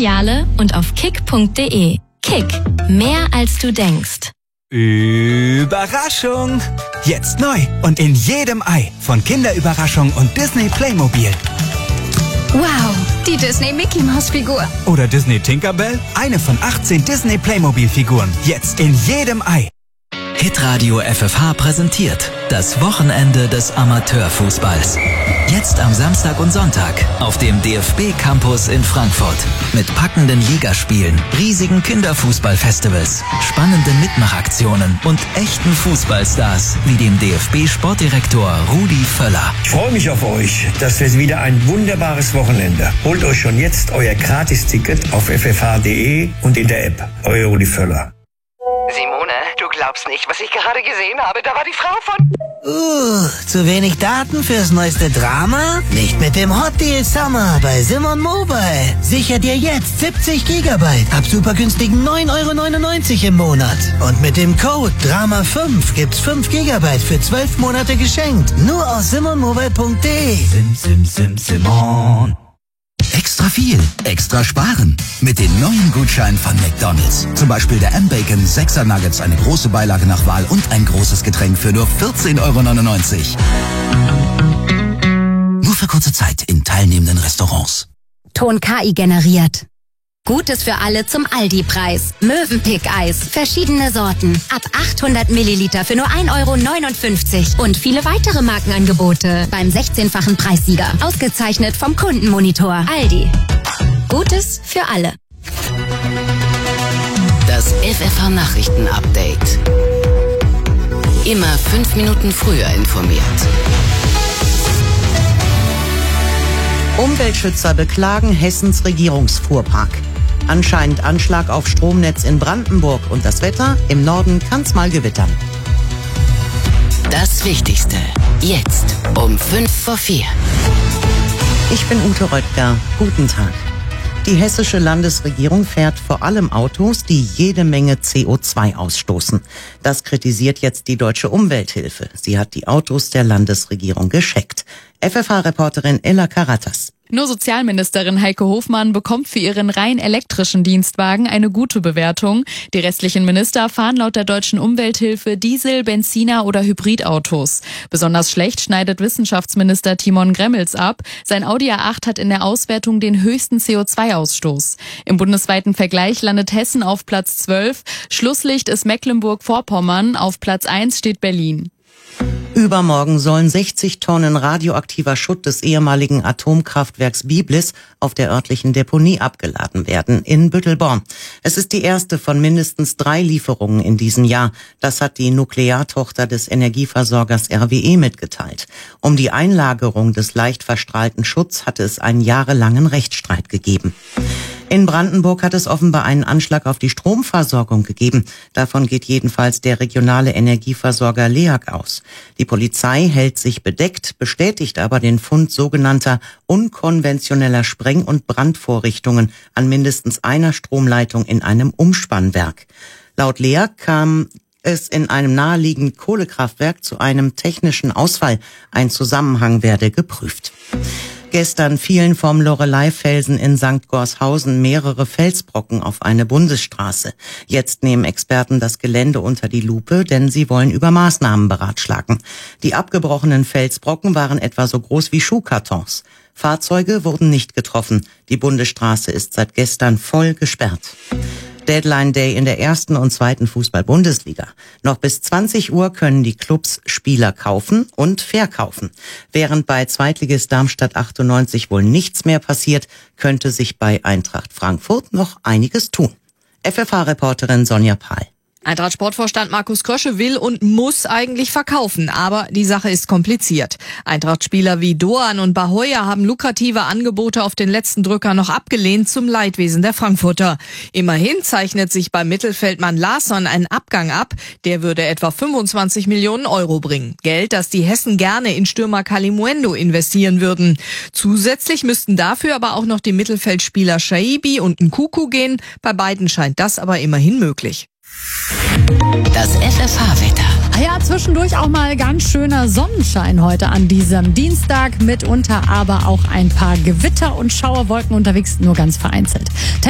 Filiale und auf kick.de. Kick, mehr als du denkst. Überraschung! Jetzt neu und in jedem Ei von Kinderüberraschung und Disney Playmobil. Wow, die Disney Mickey Maus Figur. Oder Disney Tinkerbell? Eine von 18 Disney Playmobil Figuren. Jetzt in jedem Ei. Hitradio FFH präsentiert das Wochenende des Amateurfußballs. Jetzt am Samstag und Sonntag auf dem DFB Campus in Frankfurt. Mit packenden Ligaspielen, riesigen Kinderfußballfestivals, spannenden Mitmachaktionen und echten Fußballstars wie dem DFB-Sportdirektor Rudi Völler. Ich freue mich auf euch. Das wird wieder ein wunderbares Wochenende. Holt euch schon jetzt euer Gratis-Ticket auf ffh.de und in der App. Euer Rudi Völler. Simone, du glaubst nicht, was ich gerade gesehen habe. Da war die Frau von... Zu wenig Daten fürs neueste Drama? Nicht mit dem Hot Deal Summer bei Simon Mobile. Sicher dir jetzt 70 Gigabyte ab super günstigen 9,99 € im Monat. Und mit dem Code DRAMA5 gibt's 5 Gigabyte für 12 Monate geschenkt. Nur aus simonmobile.de. Simon. Extra viel, extra sparen. Mit den neuen Gutscheinen von McDonald's. Zum Beispiel der M-Bacon 6er Nuggets, eine große Beilage nach Wahl und ein großes Getränk für nur 14,99 €. Nur für kurze Zeit in teilnehmenden Restaurants. Ton KI generiert. Gutes für alle zum Aldi-Preis. Mövenpick-Eis. Verschiedene Sorten. Ab 800 Milliliter für nur 1,59 €. Und viele weitere Markenangebote beim 16-fachen Preissieger. Ausgezeichnet vom Kundenmonitor. Aldi. Gutes für alle. Das FFH-Nachrichten-Update. Immer 5 Minuten früher informiert. Umweltschützer beklagen Hessens Regierungsfuhrpark. Anscheinend Anschlag auf Stromnetz in Brandenburg und das Wetter, im Norden kann's mal gewittern. Das Wichtigste, jetzt um 4:05. Ich bin Ute Röttger. Guten Tag. Die hessische Landesregierung fährt vor allem Autos, die jede Menge CO2 ausstoßen. Das kritisiert jetzt die Deutsche Umwelthilfe. Sie hat die Autos der Landesregierung gescheckt. FFH-Reporterin Ella Karatas. Nur Sozialministerin Heike Hofmann bekommt für ihren rein elektrischen Dienstwagen eine gute Bewertung. Die restlichen Minister fahren laut der Deutschen Umwelthilfe Diesel-, Benziner- oder Hybridautos. Besonders schlecht schneidet Wissenschaftsminister Timon Gremmels ab. Sein Audi A8 hat in der Auswertung den höchsten CO2-Ausstoß. Im bundesweiten Vergleich landet Hessen auf Platz 12. Schlusslicht ist Mecklenburg-Vorpommern. Auf Platz 1 steht Berlin. Übermorgen sollen 60 Tonnen radioaktiver Schutt des ehemaligen Atomkraftwerks Biblis auf der örtlichen Deponie abgeladen werden in Büttelborn. Es ist die erste von mindestens 3 Lieferungen in diesem Jahr. Das hat die Nukleartochter des Energieversorgers RWE mitgeteilt. Um die Einlagerung des leicht verstrahlten Schutts hatte es einen jahrelangen Rechtsstreit gegeben. In Brandenburg hat es offenbar einen Anschlag auf die Stromversorgung gegeben. Davon geht jedenfalls der regionale Energieversorger LEAG aus. Die Polizei hält sich bedeckt, bestätigt aber den Fund sogenannter unkonventioneller Spreng- und Brandvorrichtungen an mindestens einer Stromleitung in einem Umspannwerk. Laut LEAG kam es in einem naheliegenden Kohlekraftwerk zu einem technischen Ausfall. Ein Zusammenhang werde geprüft. Gestern fielen vom Loreleyfelsen in St. Gorshausen mehrere Felsbrocken auf eine Bundesstraße. Jetzt nehmen Experten das Gelände unter die Lupe, denn sie wollen über Maßnahmen beratschlagen. Die abgebrochenen Felsbrocken waren etwa so groß wie Schuhkartons. Fahrzeuge wurden nicht getroffen. Die Bundesstraße ist seit gestern voll gesperrt. Deadline Day in der 1. und 2. Fußball-Bundesliga. Noch bis 20 Uhr können die Clubs Spieler kaufen und verkaufen. Während bei Zweitligist Darmstadt 98 wohl nichts mehr passiert, könnte sich bei Eintracht Frankfurt noch einiges tun. FFH-Reporterin Sonja Pahl. Eintracht-Sportvorstand Markus Krösche will und muss eigentlich verkaufen, aber die Sache ist kompliziert. Eintracht-Spieler wie Doan und Bahoya haben lukrative Angebote auf den letzten Drücker noch abgelehnt, zum Leidwesen der Frankfurter. Immerhin zeichnet sich beim Mittelfeldmann Larsson ein Abgang ab, der würde etwa 25 Millionen € bringen. Geld, das die Hessen gerne in Stürmer Kalimuendo investieren würden. Zusätzlich müssten dafür aber auch noch die Mittelfeldspieler Shaibi und Nkuku gehen. Bei beiden scheint das aber immerhin möglich. Das FFH-Wetter. Ja, zwischendurch auch mal ganz schöner Sonnenschein heute an diesem Dienstag. Mitunter aber auch ein paar Gewitter und Schauerwolken unterwegs, nur ganz vereinzelt.